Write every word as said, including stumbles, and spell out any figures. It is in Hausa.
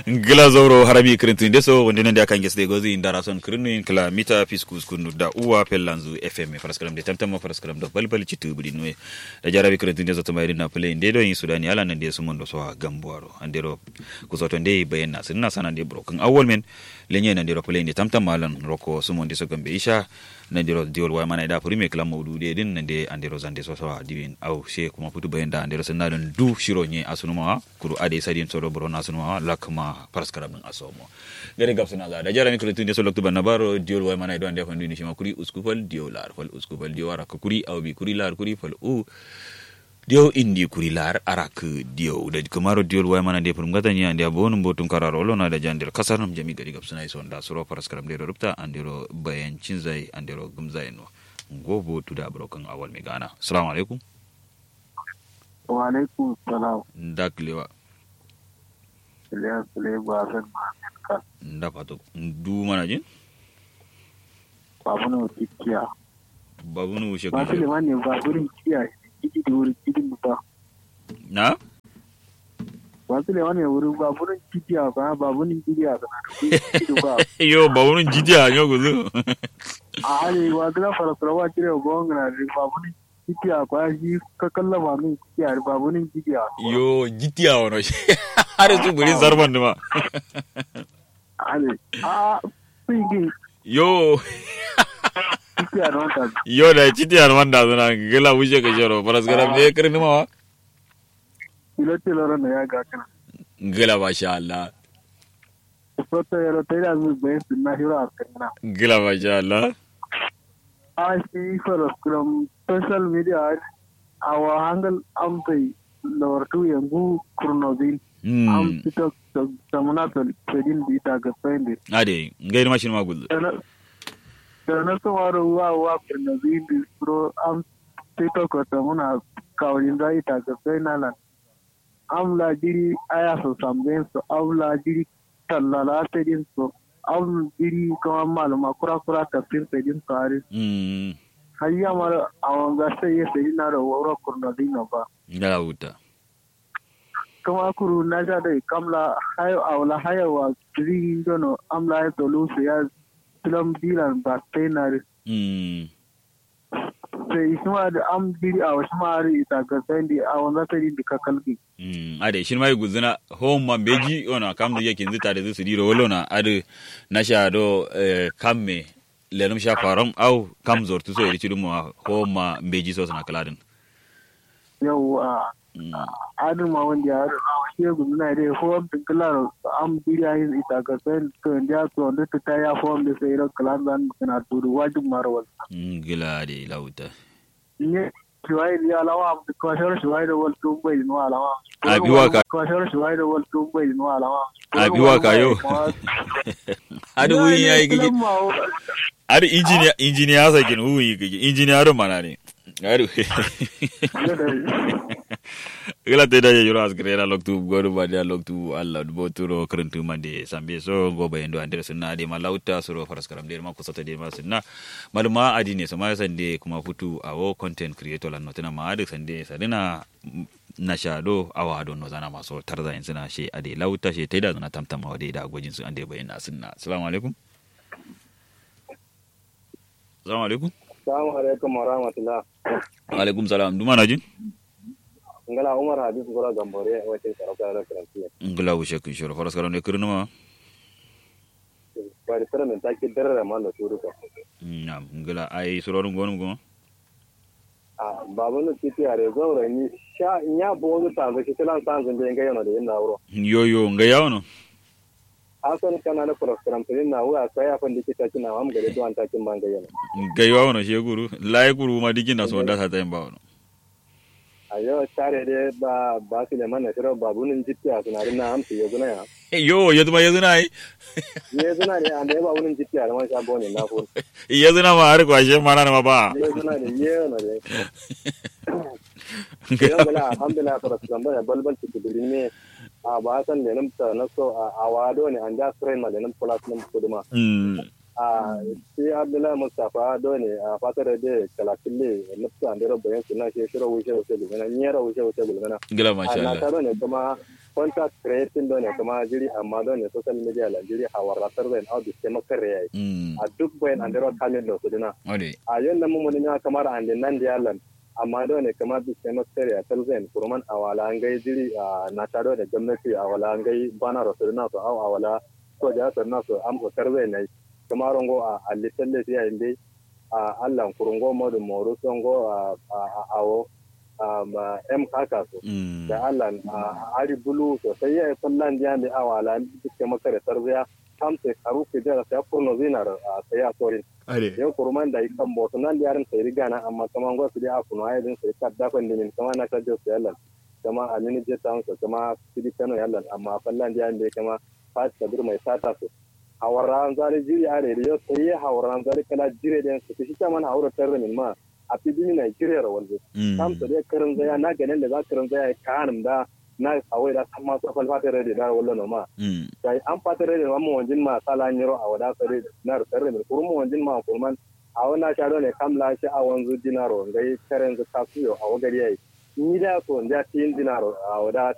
Gila Zoro harami kirintin deso wanda nan da kan gese gozi indara son kirinu kala mita fiskus kunu da uwa pellanzu F M faraskaram de tamtam faraskaram da balbal citu budi noy da jarabi kirintin deso to mayri na play inde do yin sudani ala nan de so mondo so gambuaro andero kusoto nde bayena sinna sanande broken awol men lenye nan de play inde tamtam malan roko so mondo so gambe isha nan de diol wa mana da premier kala mawdu de din nan de andero zande so so diwin aw she kuma futu bayenda andero sanna don du shironye asunuma kuru ade sadin so do brona asunuma lakma paraskaram ng asomo gere gapsuna da jara ni kretu ndeso loktu banabaro diol way manay do ande ko ndini shima kuri uskufal diolar fal uskufal diora ko kuri awbi kuri lar kuri fal u dio indi kuri lar arak dio da kamaro diol way manade pur ngata nya ande abon mbotum kararo lo na da jandir kasarnam jami gere gapsuna iso nda suro paraskaram de rupta andero bayan cinzai andero gumzai no gobo tuda brokan awal me gana assalamu alaikum wa alaikum salam ndaklewa Sile sile bazen ka ndapato ndu manajin babunu tikia babunu shekki basile mani babunu tikia kidi duri kidi muta na basile mani uru babunu tikia ba babunu tikia kidi ba yo babunu tikia nyogo ali wagla fara fara kire gongra babunu tikia kwa ji kakalla babunu tikia babunu tikia yo tikia wono are su guri zarban duma ale a pingi yo tikia ronta yo da tikia wanda zana gela wuje ga jaro baras garam ne kirin ma ilo tilo na ya ga kana gela masha Allah soto yaro tayar mu bayin na hira kana gela masha Allah I see for from social media our handle am pay lower to yangu kurnodin am tiktok samana to pedin bita ga pende ade ngai mashin magul dana so waro wa wa kurnodin pro am tiktok to muna kawin da ita ga penala am la diri aya so samben so am la diri tallala pedin so am diri ko maluma kura kura tafsir pedin kare mm hayya mara awon gasta ye pedin na ro woro kurnodin ba ngala uta kama kuru na ja dai kamla hayo awla hayo wa diri dono amla to lu ya film dilan ba tenar mm sai isma da am diri aw smari ita ga sandi awon da tari dika kalki mm ade shin mai guzuna home man beji ona kam da yake nzita da su diro wolona ade na sha do kamme lenum sha faram au kam zortu so yiri cidu mo home beji so sana kaladin yau a adin ma wanda ya haɗu shi guduna dai fowar da kalar am diri yin ita ga sandi kan ja to da ta ya fowar da sai ran kalan zan kana turu wajin marwal gila de lauta ne shiwai ya lawa da kwashar shiwai da wal tun bai no alama abiwa ka kwashar shiwai da wal tun bai no alama abiwa ka yo adu wi yayi gige adu engineer engineer sakin wi gige engineer mana ne adu gila te da yoro asgrera loktu godo badia loktu alla boturo krentu mande sambe so go bayendo andere sunna de malauta suro faraskaram de ma kusata de ma sunna maluma adine so ma sande kuma futu awo content creator lan notena ma ade sande sadina na shado awa don no zana maso tarza yin suna she ade lauta she taida zana tamtama wade da gojin su ande bayena sunna assalamu alaikum assalamu alaikum assalamu alaikum wa rahmatullah wa alaikum salam duma najin ngala Umar Habib gora gambore wace sarauta da karantiya ngala ushe kin shoro faras karam ne kirno ma bari tara men take darra ma da turuka nam ngala ai sororun gonum go a babanu titi are zaura ni sha nya bo ta ga kitan san zan ga yana da yana wuro yo yo nga yawono asan kana na program tin na wa sai afan dikita kina am gare do an takin banga yana ga yawono she guru lai guru ma digina so da ta tayin bawono ayo tare de ba ba su da mana tiro babunin jittiya suna rinna amsi yanzu na ya yo yanzu ma yanzu na yi yanzu na ne an da babunin jittiya da man shabo ne na fu yanzu na ma har kwashe mana na ma ba yanzu na ne yanzu na ne yanzu na alhamdulillah fara su zamba da balbal su kudin ne a ba san ne nan ta na so a wado ne an ja strain ma da nan plus nan kuduma a sai Abdullahi Mustafa dole a fatar da kalakille nufsa da rabbayan suna shi shiro wuce wuce gulmana ni yara wuce wuce gulmana gila masha Allah na taro ne kuma contact creating don kama jiri amma don social media la jiri hawara sarzen au dike makare yayi a duk bayan andero kamin lo sudina a yanda mun mun ya kamar an nan da yalan amma don kama dike makare ya sarzen kurman awala an gai jiri na tado da gwamnati awala an gai bana rasulina so au awala ko ja sarna so am ko sarzen ne kamar ngo a alitalle ya inde a Allah kurungo modu moru songo a awo ma em kaka so da Allah a ari bulu so sai ya kullan ya mi awala dike makare sarziya kamse karu ke da sai kurno zinar sai ya sorin yau kurman da ikan boto nan da yaran sai riga na amma kaman go su da akuno ai din sai ka da kon din kaman na ka jo sai Allah kama amini je tan so kama sidi kano Allah amma fallan da yanda kama fat kabir mai sata so hawaran zari jiri are yo sai hawaran zari kala jire den su shi ta man haura tarre min ma a fidini na jire ra wanzu kam to dai karin zaya na ganin da za karin zaya kanin da na awai da sama su fal fatar da da wallo no ma sai an fatar da mu wanjin ma sala nyiro a wada sare na tarre min kurmu wanjin ma kurman a wana sha ne kam la shi a wanzu dinaro ngai karin za ta suyo a wagari yayi ni da ko nda tin dinaro a wada